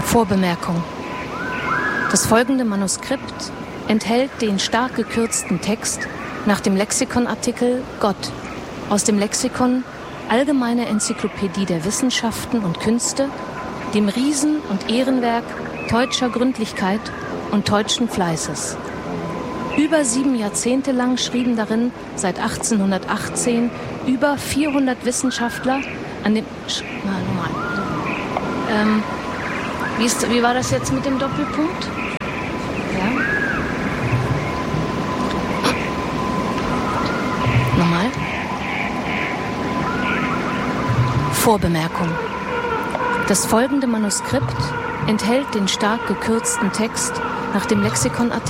Vorbemerkung. Das folgende Manuskript enthält den stark gekürzten Text nach dem Lexikonartikel Gott aus dem Lexikon Allgemeine Enzyklopädie der Wissenschaften und Künste, dem Riesen- und Ehrenwerk teutscher Gründlichkeit und teutschen Fleißes. Über 7 Jahrzehnte lang schrieben darin seit 1818 über 400 Wissenschaftler an dem... Wie war das jetzt mit dem Doppelpunkt? Ja. Nochmal. Vorbemerkung. Das folgende Manuskript enthält den stark gekürzten Text nach dem Lexikonartikel